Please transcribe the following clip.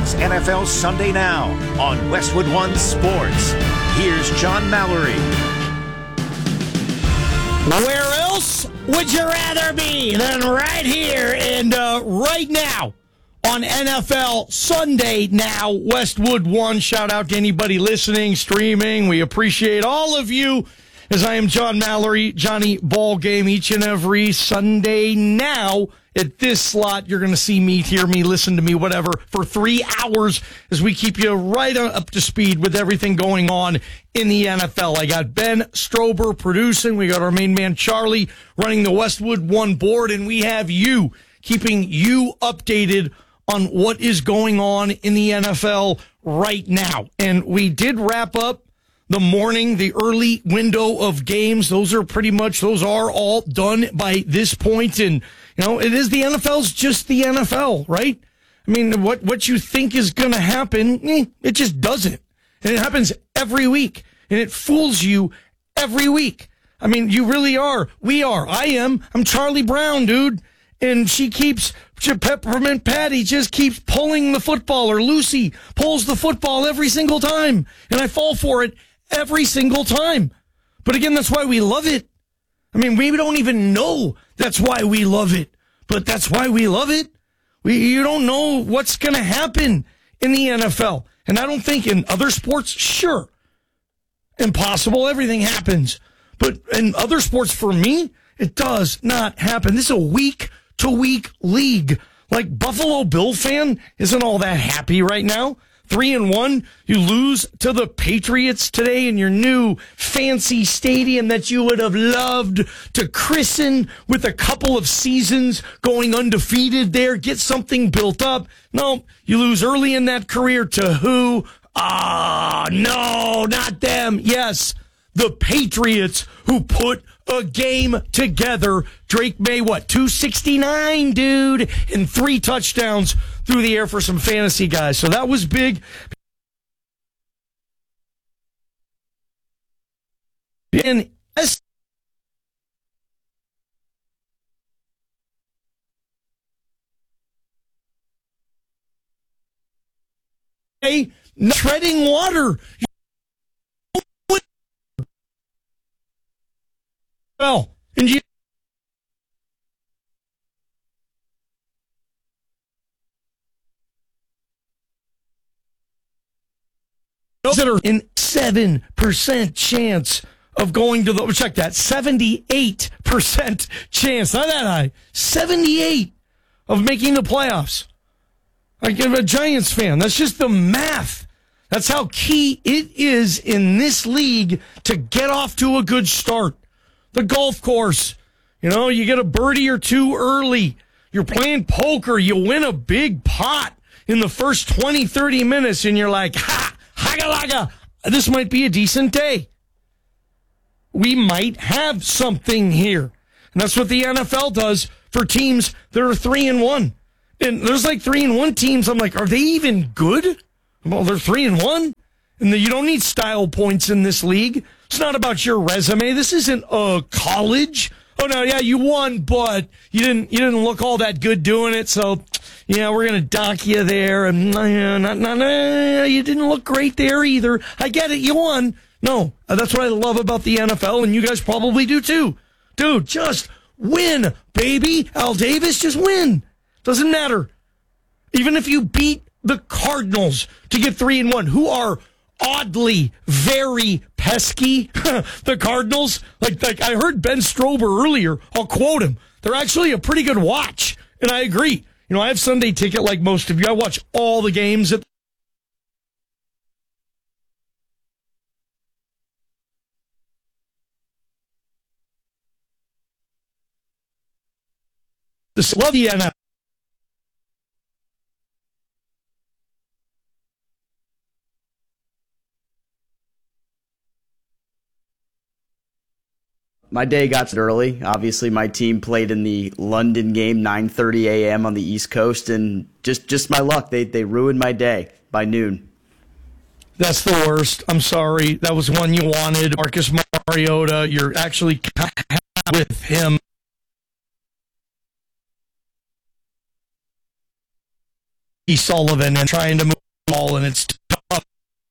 It's NFL Sunday Now on Westwood One Sports. Here's John Mallory. Where else would you rather be than right here and right now on NFL Sunday Now, Westwood One? Shout out to anybody listening, streaming. We appreciate all of you. As I am John Mallory, Johnny Ballgame, each and every Sunday now. At this slot, you're going to see me, hear me, listen to me, whatever, for 3 hours as we keep you right up to speed with everything going on in the NFL. I got Ben Strober producing. We got our main man, Charlie, running the Westwood One board, and we have you, keeping you updated on what is going on in the NFL right now. And we did wrap up the morning, the early window of games. Those are all done by this point. And, you know, it is the NFL's just the NFL, right? I mean, what you think is going to happen, it just doesn't. And it happens every week. And it fools you every week. I mean, you really are. We are. I'm Charlie Brown, dude. And Peppermint Patty just keeps pulling the football, or Lucy pulls the football every single time. And I fall for it every single time. But again, that's why we love it. I mean, we don't even know that's why we love it. But that's why we love it. You don't know what's going to happen in the NFL. And I don't think in other sports, sure, impossible, everything happens. But in other sports, for me, it does not happen. This is a week-to-week league. Like, Buffalo Bill fan isn't all that happy right now. 3-1, you lose to the Patriots today in your new fancy stadium that you would have loved to christen with a couple of seasons going undefeated there, get something built up. No, you lose early in that career to who? No, not them. Yes, the Patriots, who put a game together. Drake May, 269, dude, and 3 touchdowns through the air for some fantasy guys. So that was big. And treading water. Well, and you that are in 7% chance of going to the, check that, 78% chance, not that high, 78 of making the playoffs. I'm a Giants fan. That's just the math. That's how key it is in this league to get off to a good start. The golf course, you get a birdie or two early. You're playing poker. You win a big pot in the first 20, 30 minutes, and you're like, haga-laga, this might be a decent day. We might have something here. And that's what the NFL does for teams that are 3-1. And there's like 3-1 teams. I'm like, are they even good? Well, they're 3-1. And you don't need style points in this league. It's not about your resume. This isn't a college. Oh no, yeah, you won, but you didn't look all that good doing it. So, yeah, we're gonna dock you there, and you didn't look great there either. I get it, you won. No, that's what I love about the NFL, and you guys probably do too, dude. Just win, baby. Al Davis, just win. Doesn't matter. Even if you beat the Cardinals to get 3-1, who are oddly very pesky, the Cardinals. Like I heard Ben Strober earlier. I'll quote him. They're actually a pretty good watch, and I agree. I have Sunday ticket like most of you. I watch all the games at the love the NFL. My day got started early. Obviously, my team played in the London game, 9:30 a.m. on the East Coast, and just my luck. They ruined my day by noon. That's the worst. I'm sorry. That was one you wanted. Marcus Mariota, you're actually with him. Sullivan and trying to move the ball, and it's